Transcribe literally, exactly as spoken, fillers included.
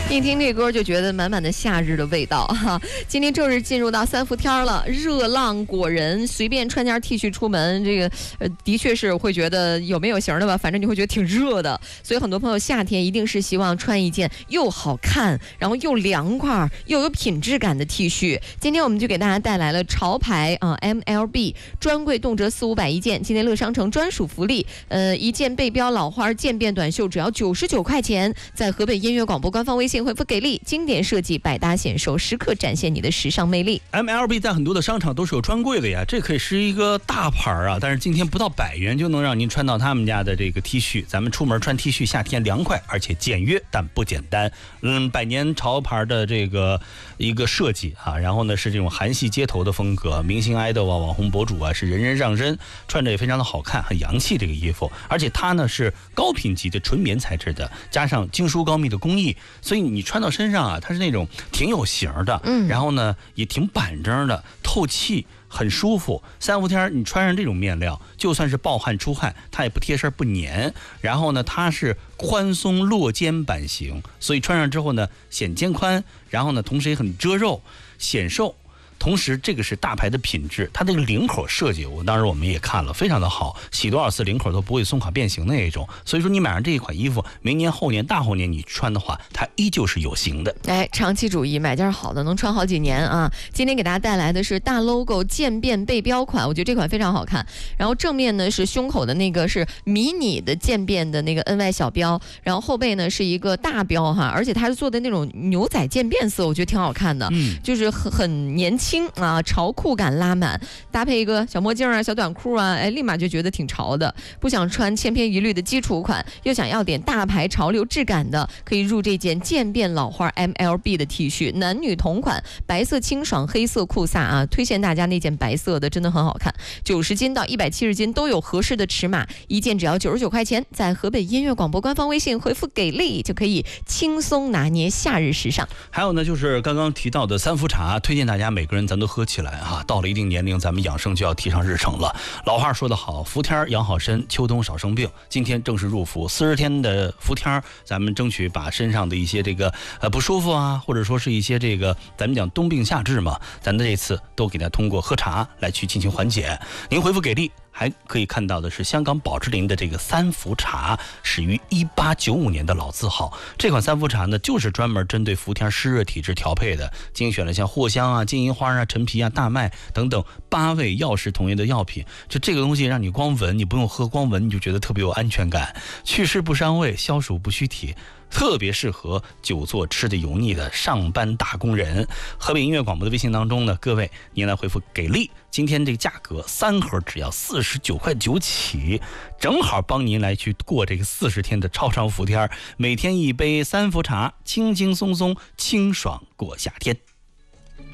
一听这歌就觉得满满的夏日的味道哈。今天正式进入到三伏天了，热浪裹人，随便穿件 T 恤出门，这个呃的确是会觉得有没有型的吧，反正你会觉得挺热的。所以很多朋友夏天一定是希望穿一件又好看，然后又凉快又有品质感的 T 恤。今天我们就给大家带来了潮牌啊、呃、M L B 专柜动辄四五百一件，今天乐商城专属福利，呃一件背标老花渐变短袖只要九十九块钱，在河北音乐广播官方微信回复给力，经典设计，百搭显瘦，时刻展现你的时尚魅力。 M L B 在很多的商场都是有专柜的呀，这可以是一个大牌啊，但是今天不到百元就能让您穿到他们家的这个 T 恤。咱们出门穿 T 恤，夏天凉快而且简约但不简单。嗯，百年潮牌的这个一个设计啊，然后呢是这种韩系街头的风格，明星爱豆啊、网红博主啊是人人上身，穿着也非常的好看，很洋气这个衣服，而且它呢是高品级的纯棉材质的，加上精疏高密的工艺，所以你穿到身上啊，它是那种挺有型的，嗯，然后呢也挺板正的，透气。很舒服，三伏天你穿上这种面料，就算是暴汗出汗，它也不贴身不粘。然后呢，它是宽松落肩版型，所以穿上之后呢，显肩宽，然后呢，同时也很遮肉，显瘦。同时，这个是大牌的品质，它这个领口设计，我当时我们也看了，非常的好，洗多少次领口都不会松垮变形的那一种。所以说，你买上这一款衣服，明年、后年、大后年你穿的话，它依旧是有型的。 哎，长期主义，买件好的能穿好几年啊！今天给大家带来的是大 logo 渐变背标款，我觉得这款非常好看。然后正面呢是胸口的那个是迷你的渐变的那个 N Y 小标，然后后背呢是一个大标哈，而且它是做的那种牛仔渐变色，我觉得挺好看的，嗯，就是很很年轻。啊，潮酷感拉满，搭配一个小墨镜啊、小短裤啊，哎，立马就觉得挺潮的。不想穿千篇一律的基础款，又想要点大牌潮流质感的，可以入这件渐变老花 M L B 的 T 恤，男女同款，白色清爽，黑色酷飒啊！推荐大家那件白色的，真的很好看，九十斤到一百七十斤都有合适的尺码，一件只要九十九块钱，在河北音乐广播官方微信回复给力，就可以轻松拿捏夏日时尚。 还有呢，就是刚刚提到的三伏茶，推荐大家每个人咱都喝起来啊！到了一定年龄，咱们养生就要提上日程了。老话说得好，伏天养好身，秋冬少生病。今天正式入伏，四十天的伏天，咱们争取把身上的一些这个呃不舒服啊，或者说是一些这个咱们讲冬病夏治嘛，咱的这次都给它通过喝茶来去进行缓解。您回复给力。还可以看到的是香港宝芝林的这个三伏茶，始于一八九五年的老字号。这款三伏茶呢，就是专门针对伏天湿热体质调配的，精选了像藿香啊、金银花啊、陈皮啊、大麦等等八味药食同源的药品。就这个东西让你光闻，你不用喝，光闻你就觉得特别有安全感，祛湿不伤胃，消暑不虚体。特别适合久坐吃的油腻的上班打工人。河北音乐广播的微信当中呢，各位您来回复给力，今天这个价格三盒只要四十九块九起，正好帮您来去过这个四十天的超长伏天，每天一杯三伏茶，轻轻松松清爽过夏天。